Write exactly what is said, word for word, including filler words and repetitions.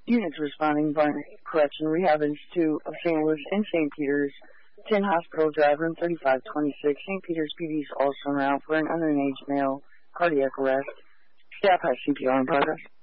Units responding, Barnett Correction Rehab Institute of Saint Louis and Saint Peter's. ten Hospital Drive, room thirty-five twenty-six. Saint Peter's P D is also around for an underage male cardiac arrest. Staff has C P R in progress.